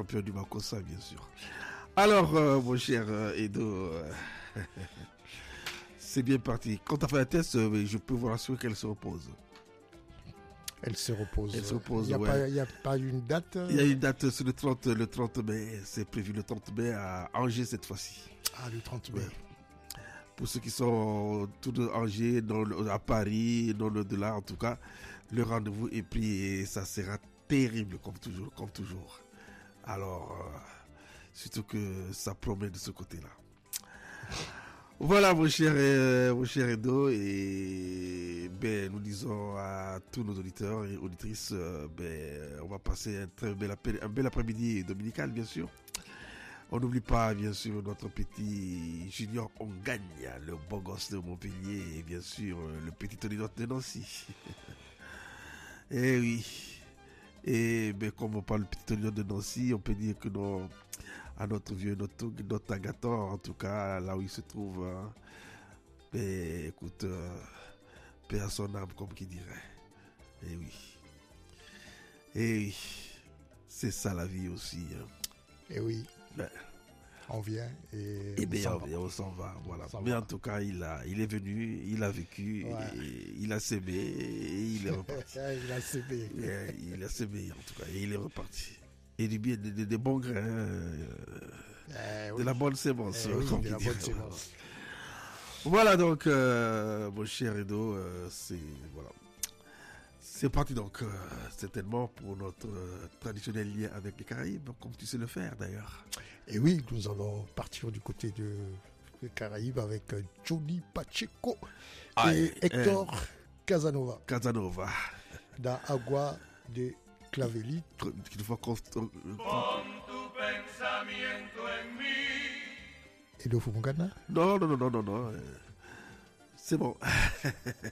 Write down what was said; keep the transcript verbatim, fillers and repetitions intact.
champion du Makossa, bien sûr. Alors, euh, mon cher euh, Edo, euh, c'est bien parti. Quand tu as fait un test, euh, je peux vous rassurer qu'elle se repose. Elle se repose. Elle se repose, Il n'y a, ouais. a pas une date. Il y a une date, c'est le trente, le trente mai. C'est prévu le trente mai à Angers cette fois-ci. Ah, le trente mai. Ouais. Pour ceux qui sont tout de Angers, dans le, à Paris, dans le-delà, en tout cas, le rendez-vous est pris et ça sera terrible comme toujours, comme toujours. Alors, euh, surtout que ça promet de ce côté-là. Voilà, mon cher, euh, mon cher Edo, et ben nous disons à tous nos auditeurs et auditrices, euh, ben on va passer un très bel, après, un bel après-midi dominical, bien sûr. On n'oublie pas, bien sûr, notre petit Junior Ongagne, le beau gosse de Montpellier, et bien sûr, le petit Tonino de Nancy. Eh oui. Et ben, comme on parle du petit Tonino de Nancy, on peut dire que nos, à notre vieux, notre, notre Agathon, en tout cas, là où il se trouve, hein, ben, écoute, euh, paix à son âme, comme qui dirait. Eh oui. Eh oui. C'est ça la vie aussi. Hein. Eh oui. Ben, on vient et, et on bien on, on s'en va, voilà. Mais va. En tout cas, il a, il est venu, il a vécu, ouais. et il a sémé et il est reparti. il a sémé. Et il a sémé en tout cas et il est reparti. Et du bien, des de, de bons grains, euh, eh, de oui. la bonne sémence, eh, oui, de la bonne sémence. Voilà donc, euh, mon cher Edo, euh, c'est voilà. C'est parti donc, euh, certainement pour notre euh, traditionnel lien avec les Caraïbes, comme tu sais le faire d'ailleurs. Et oui, nous allons partir du côté de, des Caraïbes avec euh, Johnny Pacheco ah, et, et Hector euh, Casanova. Casanova. Dans Agua de Clavelli. Qu'il faut qu'on... Et de Fumugana? Non, non, non, non, non, non. C'est bon.